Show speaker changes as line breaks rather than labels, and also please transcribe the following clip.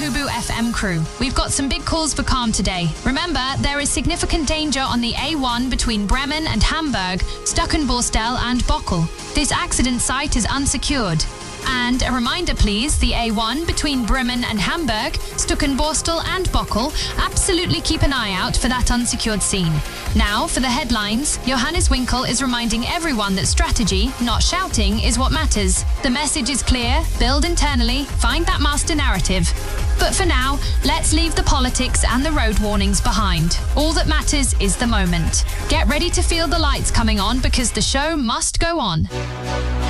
Hubu FM crew. We've got some big calls for calm today. Remember, there is significant danger on the A1 between Bremen and Hamburg, Stuckenborstel and Bochel. This accident site is unsecured. And a reminder please, the A1 between Bremen and Hamburg, Stuckenborstel and Bochel, absolutely keep an eye out for that unsecured scene. Now, for the headlines, Johannes Winkel is reminding everyone that strategy, not shouting, is what matters. The message is clear: build internally, find that master narrative. But for now, let's leave the politics and the road warnings behind. All that matters is the moment. Get ready to feel the lights coming on because the show must go on.